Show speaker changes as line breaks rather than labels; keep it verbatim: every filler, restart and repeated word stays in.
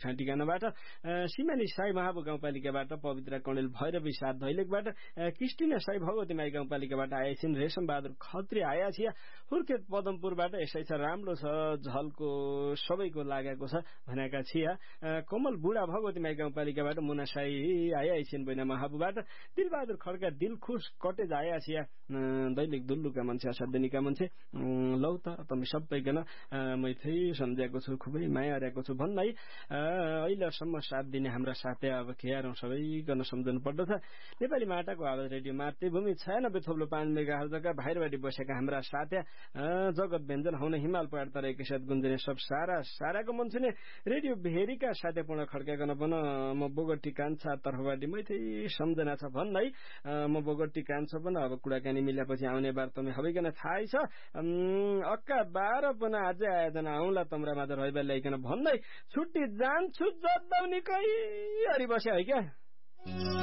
ठिकानाबाट सिमाली साई महाबु गाउँपालिकाबाट पवित्र कणेल भैरवी साथ दैलेखबाट Christina Sai Bhagwati my गाउँपालिकाबाट आए छिन् रेशम बहादुर खत्री आया छिया हुर्खेत पदमपुरबाट यसै छ राम्रो छ झलको सबैको लागेको छ भनेका छिया कमल बुढा भगवती माई गाउँपालिकाबाट मुना साई आया छिन् बैना महाबुबाट दिलबहादुर खड्का दिलखुश कटेज आया छिया दैलेख दुल्लुका मान्छे असाध्यनिका मान्छे लौ त तपाईँ सबैजना मैथै सम्झेको छु खुबै माया गरेको छु भन्दै अहिलेसम्म साथ दिने हाम्रा साथै अब खेयारौँ सबैजना सम्झनु पर्दछ नेपाली माटाको आवाज रेडियो मातृभूमि छयानब्बे थोप्लो पाँच मेगा हर्जका बाहिरबाटी बसेका हाम्रा साथ्या जगत व्यञ्जन हुन हिमाल पहाड तराईका साथ गुन्जने सब सारा साराको मन छुने रेडियो भेरीका साथै पूर्ण खड्काकन पनि म बोगटी कान्छा तर्फबाट मैथै सम्झना छ भन्दै म बोगटी कान्छा पनि अब कुराकानी मिलेपछि आउने बार तपाईँ सबैजना थाहै छ अक्का बाह्र पनि अझै आयोजना आउँला तम्रा माझ रहिबा ल्याइकन भन्दै छुट्टी जान्छु जदाउनी कै हरि बस्या है क्या